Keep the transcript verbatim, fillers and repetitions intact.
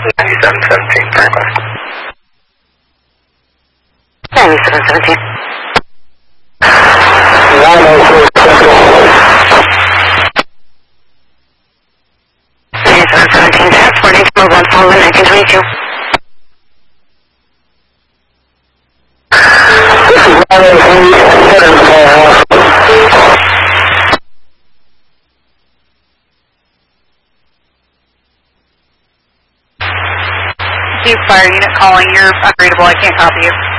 ninety-seven seventeen, Franklin. ninety-seven seventeen. one oh four Central. ninety-seven seventeen, transporting to move on following nineteen twenty-two. This is one oh three Central. Fire unit calling, you're unreadable, I can't copy you.